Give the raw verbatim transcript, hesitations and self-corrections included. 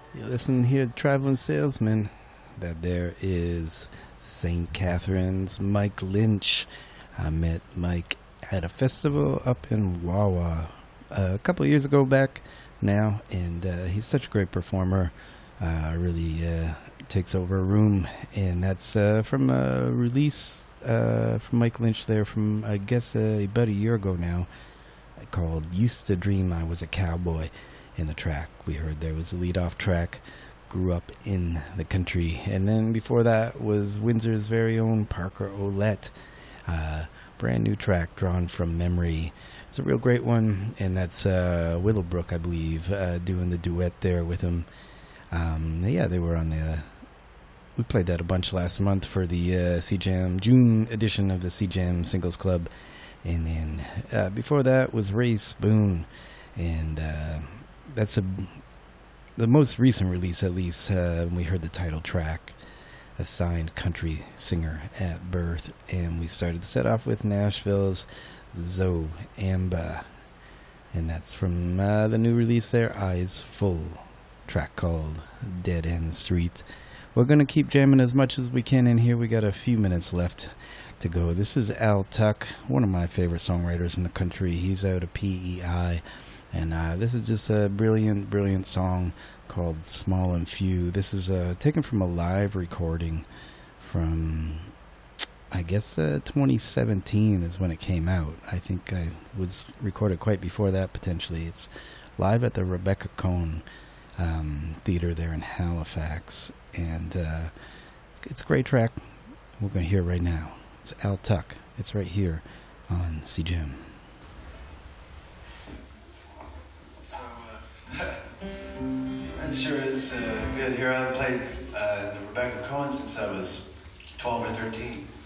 You listen here, Traveling Salesman. That there is Saint Catherine's Mike Lynch. I met Mike at a festival up in Wawa uh, a couple of years ago back now, and uh, he's such a great performer. Uh, really uh, takes over a room, and that's uh, from a release uh, from Mike Lynch there from, I guess, uh, about a year ago now, called Used to Dream I Was a Cowboy. In the track we heard there was a lead-off track, Grew Up in the Country, and then before that was Windsor's very own Parker Ouellette, uh, brand new track drawn from memory. It's a real great one, and that's uh, Willowbrook, I believe, uh, doing the duet there with him. Um, yeah, they were on the, we played that a bunch last month for the uh, C-Jam, June edition of the C-Jam Singles Club, and then uh, before that was Ray Spoon, and uh, that's a the most recent release, at least. Uh, we heard the title track, a signed country singer at birth, and we started to set off with Nashville's Zoe Amba, and that's from uh, the new release there, Eyes Full, track called Dead End Street. We're gonna keep jamming as much as we can in here. We got a few minutes left to go. This is Al Tuck, one of my favorite songwriters in the country. He's out of P E I. And uh, this is just a brilliant, brilliant song called Small and Few. This is uh, taken from a live recording from, I guess, uh, twenty seventeen is when it came out. I think I was recorded quite before that, potentially. It's live at the Rebecca Cohn um, Theater there in Halifax. And uh, it's a great track. We're going to hear it right now. It's Al Tuck. It's right here on C-Jam. It sure is uh, good. Here I've played uh, the Rebecca Cohen since I was twelve or thirteen.